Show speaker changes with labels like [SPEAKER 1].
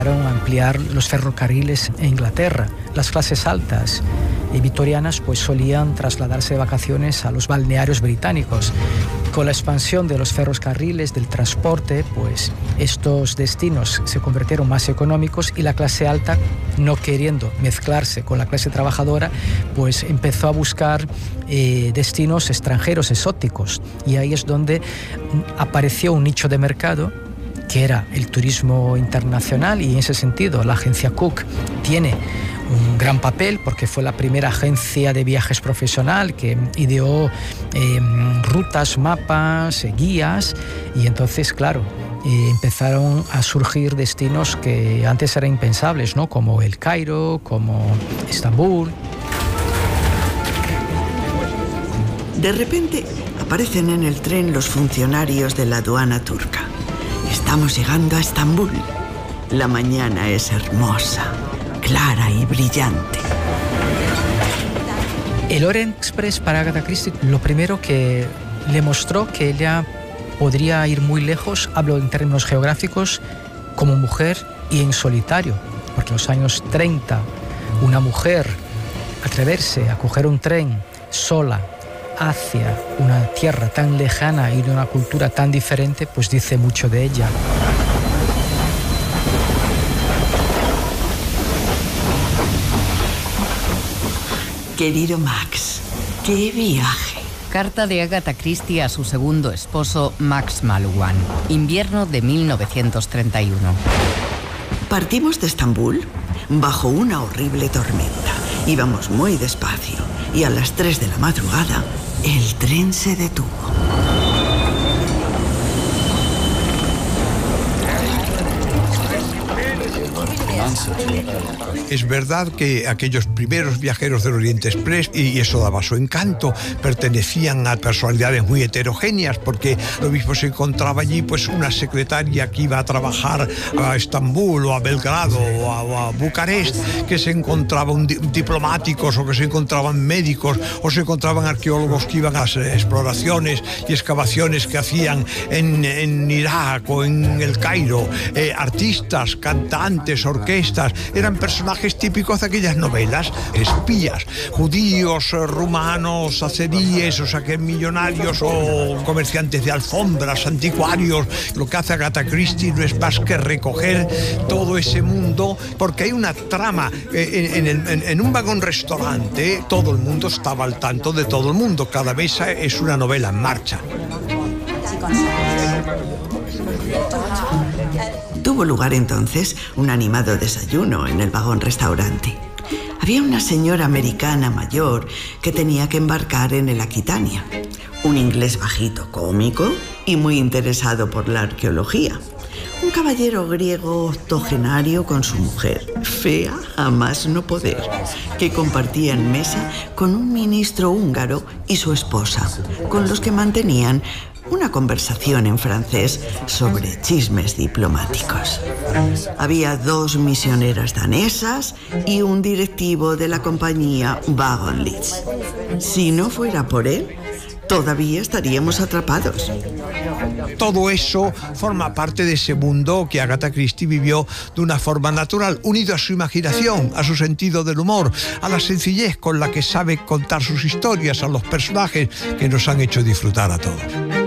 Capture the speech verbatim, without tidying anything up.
[SPEAKER 1] a ampliar los ferrocarriles en Inglaterra. Las clases altas y victorianas pues solían trasladarse de vacaciones a los balnearios británicos. Con la expansión de los ferrocarriles, del transporte, pues estos destinos se convirtieron más económicos y la clase alta, no queriendo mezclarse con la clase trabajadora, pues empezó a buscar eh, destinos extranjeros, exóticos. Y ahí es donde apareció un nicho de mercado que era el turismo internacional, y en ese sentido la agencia Cook tiene un gran papel porque fue la primera agencia de viajes profesional que ideó eh, rutas, mapas, eh, guías, y entonces, claro, eh, empezaron a surgir destinos que antes eran impensables, ¿no? Como el Cairo, como Estambul.
[SPEAKER 2] De repente aparecen en el tren los funcionarios de la aduana turca. Estamos llegando a Estambul. La mañana es hermosa, clara y brillante.
[SPEAKER 1] El Orient Express para Agatha Christie, lo primero que le mostró que ella podría ir muy lejos, hablo en términos geográficos, como mujer y en solitario, porque en los años treinta una mujer atreverse a coger un tren sola hacia una tierra tan lejana y de una cultura tan diferente, pues dice mucho de ella.
[SPEAKER 2] Querido Max, qué viaje.
[SPEAKER 3] Carta de Agatha Christie a su segundo esposo, Max Mallowan, invierno de mil novecientos treinta y uno.
[SPEAKER 2] Partimos de Estambul bajo una horrible tormenta. Íbamos muy despacio y a las tres de la madrugada el tren se detuvo.
[SPEAKER 4] Es verdad que aquellos primeros viajeros del Oriente Express, y eso daba su encanto, pertenecían a personalidades muy heterogéneas, porque lo mismo se encontraba allí pues una secretaria que iba a trabajar a Estambul o a Belgrado o a, o a Bucarest, que se encontraban diplomáticos o que se encontraban médicos o se encontraban arqueólogos que iban a las exploraciones y excavaciones que hacían en, en Irak o en el Cairo, eh, artistas, cantantes, orquestas, eran personajes típicos de aquellas novelas, espías, judíos, rumanos, azeríes, o sea que millonarios o comerciantes de alfombras, anticuarios. Lo que hace Agatha Christie no es más que recoger todo ese mundo, porque hay una trama en, en, en, en un vagón restaurante, todo el mundo estaba al tanto de todo el mundo, cada mesa es una novela en marcha.
[SPEAKER 2] Tuvo lugar entonces un animado desayuno en el vagón restaurante. Había una señora americana mayor que tenía que embarcar en el Aquitania. Un inglés bajito, cómico y muy interesado por la arqueología. Un caballero griego octogenario con su mujer, fea a más no poder, que compartía en mesa con un ministro húngaro y su esposa, con los que mantenían una conversación en francés sobre chismes diplomáticos. Había dos misioneras danesas y un directivo de la compañía Wagon Leeds. Si no fuera por él, todavía estaríamos atrapados.
[SPEAKER 4] Todo eso forma parte de ese mundo que Agatha Christie vivió de una forma natural, unido a su imaginación, a su sentido del humor, a la sencillez con la que sabe contar sus historias, a los personajes que nos han hecho disfrutar a todos.